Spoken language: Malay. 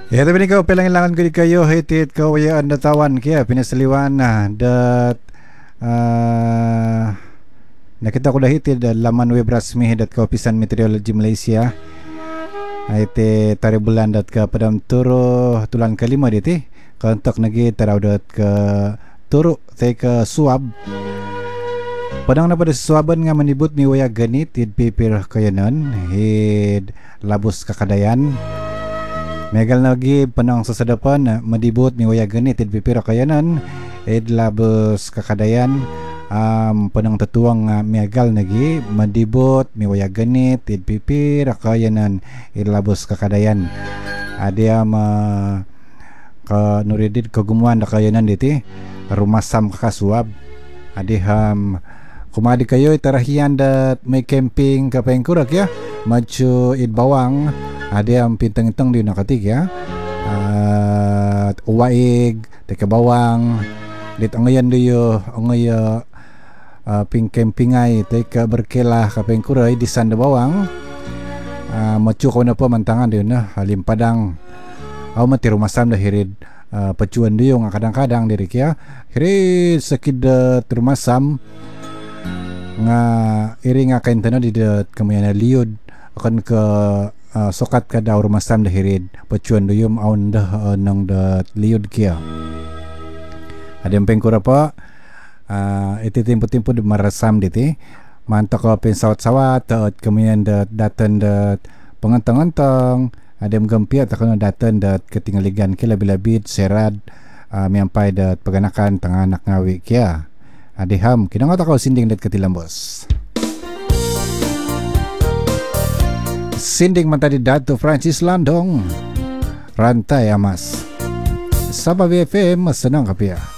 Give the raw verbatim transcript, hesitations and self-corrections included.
Ya tapi ni kau pelang-ilangan ko di kayo hitit kau ya anda tawan kia pinasaliwan na dat uh, nakita ko dah hitit da laman web rasmi dat kau pisan meteorologi Malaysia. Ite tarikh bulan dat ke padam turu tulan kelima dit eh kontak nagi tarau dat ke turu te ke suab padang na pada suaban nga manibut mi waya ganit id pipir kayanan hid labus kakadayan megal lagi penang sesadapan madibut mi waya ganit id pipir kayanan id labus kakadayan um, penang tetuang uh, megal lagi madibut mi waya ganit id pipir kayanan id labus kakadayan ada ma ka nuridid kagumuan da kayanan diti rumah sam kakasuab adiham kumadi kayo itarahian dat may camping ka pengkurak ya maju id bawang ada yang pintang-intang di nakatik ya at uh, uwaig teka bawang dit angayan diyo angaya uh, ping campingay teka berkelah ka pengkuray di sanda bawang uh, maju ko na po mantangan diyo na halim padang aw mati rumah sam dah hirid uh, pacuan diyo nga kadang-kadang diri kya hirid sakid uh, rumah sam nga iri nga kain tanah di dat kamayan liud akan ke uh, sokat ka daw rumah sam dahirid pacuan duyum aun dah uh, nang dat liud kia ada yang pengkura pa uh, iti timpo-timpo di marasam diti mantak ko pensawat-sawat at kamayan dat datan dat pengantang-antang ada yang gempiat akan datan dat ketinggaligan kia labi-labit serad uh, miampai dat paganakan tengah anak ngawi kia adiham kinangat ako sinding dat katilambos sinding mantadi Dato Francis Landong Rantai Amas Sabah B F M senang kapia.